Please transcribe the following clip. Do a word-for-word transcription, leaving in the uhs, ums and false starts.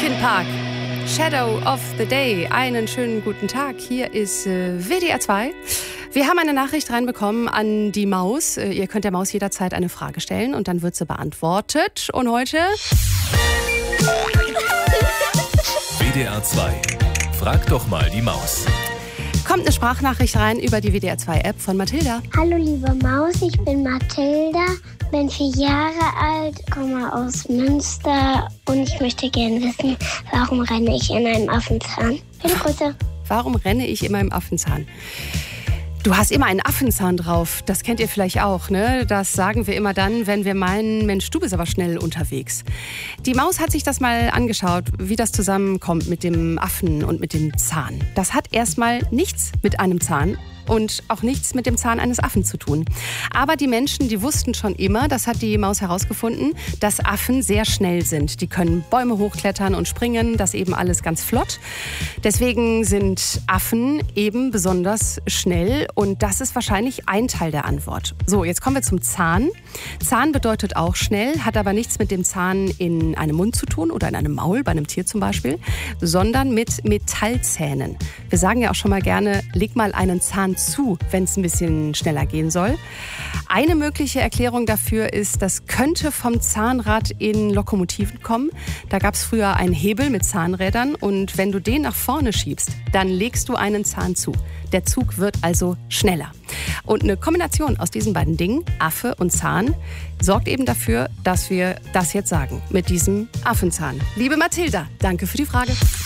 Linkin Park, Shadow of the Day. Einen schönen guten Tag. Hier ist äh, W D R zwei. Wir haben eine Nachricht reinbekommen an die Maus. Äh, ihr könnt der Maus jederzeit eine Frage stellen und dann wird sie beantwortet. Und heute... W D R zwei. Frag doch mal die Maus. Kommt eine Sprachnachricht rein über die W D R zwei App von Mathilda. Hallo liebe Maus, ich bin Mathilda, bin vier Jahre alt, komme aus Münster und ich möchte gerne wissen, warum renne ich in einem Affenzahn? Viele Grüße. Warum renne ich immer im Affenzahn? Du hast immer einen Affenzahn drauf. Das kennt ihr vielleicht auch, ne? Das sagen wir immer dann, wenn wir meinen, Mensch, du bist aber schnell unterwegs. Die Maus hat sich das mal angeschaut, wie das zusammenkommt mit dem Affen und mit dem Zahn. Das hat erstmal nichts mit einem Zahn und auch nichts mit dem Zahn eines Affen zu tun. Aber die Menschen, die wussten schon immer, das hat die Maus herausgefunden, dass Affen sehr schnell sind. Die können Bäume hochklettern und springen, das eben alles ganz flott. Deswegen sind Affen eben besonders schnell und das ist wahrscheinlich ein Teil der Antwort. So, jetzt kommen wir zum Zahn. Zahn bedeutet auch schnell, hat aber nichts mit dem Zahn in einem Mund zu tun oder in einem Maul, bei einem Tier zum Beispiel, sondern mit Metallzähnen. Wir sagen ja auch schon mal gerne, leg mal einen Zahn zu, wenn es ein bisschen schneller gehen soll. Eine mögliche Erklärung dafür ist, das könnte vom Zahnrad in Lokomotiven kommen. Da gab es früher einen Hebel mit Zahnrädern und wenn du den nach vorne schiebst, dann legst du einen Zahn zu. Der Zug wird also schneller. Und eine Kombination aus diesen beiden Dingen, Affe und Zahn, sorgt eben dafür, dass wir das jetzt sagen mit diesem Affenzahn. Liebe Mathilda, danke für die Frage.